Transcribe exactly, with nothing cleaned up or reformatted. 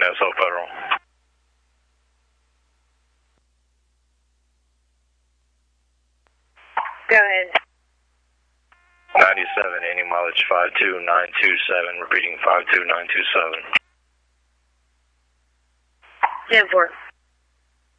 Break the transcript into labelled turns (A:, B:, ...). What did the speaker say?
A: S O Federal.
B: Go ahead.
A: ninety-seven, any mileage five two nine two seven, repeating five two nine two seven.
B: ten four.